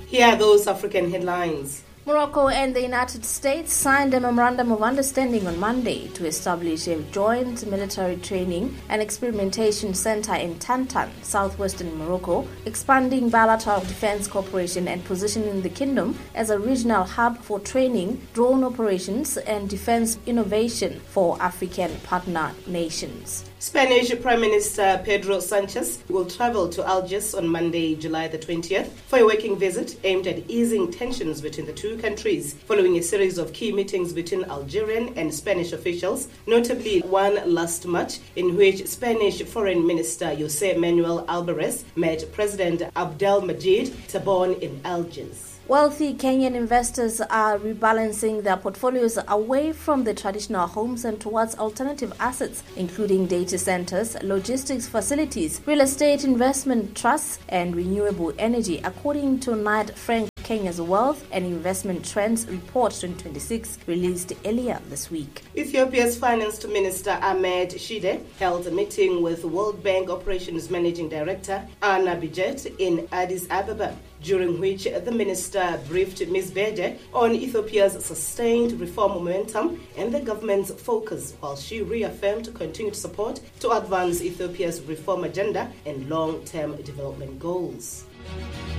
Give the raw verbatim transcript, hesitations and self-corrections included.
Here are those African headlines. Morocco and the United States signed a memorandum of understanding on Monday to establish a joint military training and experimentation center in Tantan, southwestern Morocco, expanding bilateral defense cooperation and positioning the kingdom as a regional hub for training, drone operations, and defense innovation for African partner nations. Spanish Prime Minister Pedro Sanchez will travel to Algiers on Monday, July the twentieth, for a working visit aimed at easing tensions between the two countries, following a series of key meetings between Algerian and Spanish officials, notably one last March in which Spanish Foreign Minister José Manuel Albares met President Abdelmadjid Tebboune in Algiers. Wealthy Kenyan investors are rebalancing their portfolios away from the traditional homes and towards alternative assets, including data centers, logistics facilities, real estate investment trusts, and renewable energy, according to Knight Frank, Kenya's Wealth and Investment Trends Report twenty twenty-six, released earlier this week. Ethiopia's Finance Minister Ahmed Shide held a meeting with World Bank Operations Managing Director Anna Bijet in Addis Ababa, during which the minister briefed Miz Bede on Ethiopia's sustained reform momentum and the government's focus, while she reaffirmed continued support to advance Ethiopia's reform agenda and long-term development goals.